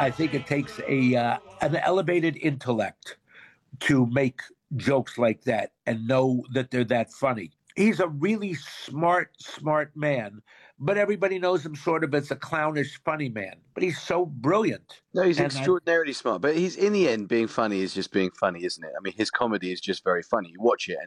I think it takes a an elevated intellect to make jokes like that and know that they're that funny. He's a really smart man, but everybody knows him sort of as a clownish, funny man. But he's so brilliant. No, he's And extraordinarily smart. But he's in the end being funny is just being funny, isn't it? I mean, his comedy is just very funny. You watch it, and